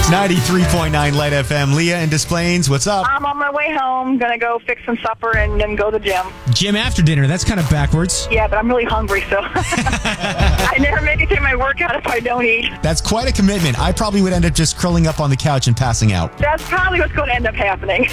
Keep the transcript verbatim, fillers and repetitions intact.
ninety-three point nine Light F M. Leah in Des Plaines, what's up? I'm on my way home. Gonna go fix some supper and then go to the gym. Gym after dinner, that's kind of backwards. Yeah, but I'm really hungry, so I never make it to my workout if I don't eat. That's quite a commitment. I probably would end up just curling up on the couch and passing out. That's probably what's going to end up happening.